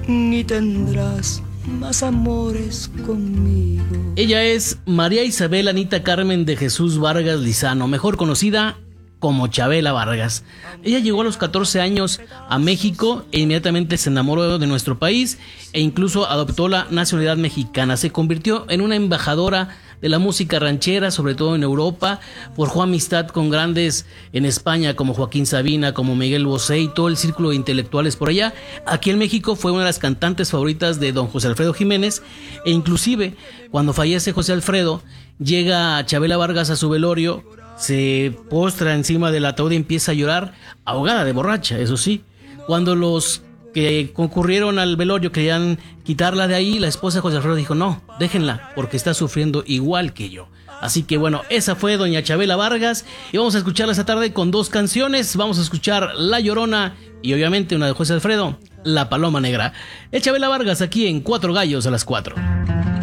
y tendrás más amores conmigo. Ella es María Isabel Anita Carmen de Jesús Vargas Lizano, mejor conocida como Chabela Vargas. Ella llegó a los 14 años a México e inmediatamente se enamoró de nuestro país e incluso adoptó la nacionalidad mexicana. Se convirtió en una embajadora de la música ranchera, sobre todo en Europa. Forjó amistad con grandes en España como Joaquín Sabina, como Miguel Bosé y todo el círculo de intelectuales por allá. Aquí en México fue una de las cantantes favoritas de don José Alfredo Jiménez e inclusive cuando fallece José Alfredo, llega Chabela Vargas a su velorio, se postra encima del ataúd y empieza a llorar, ahogada de borracha, eso sí. Cuando los que concurrieron al velorio querían quitarla de ahí, la esposa de José Alfredo dijo: no, déjenla, porque está sufriendo igual que yo. Así que bueno, esa fue doña Chabela Vargas y vamos a escucharla esta tarde con dos canciones. Vamos a escuchar La Llorona y obviamente una de José Alfredo, La Paloma Negra. Es Chabela Vargas aquí en Cuatro Gallos a las 4.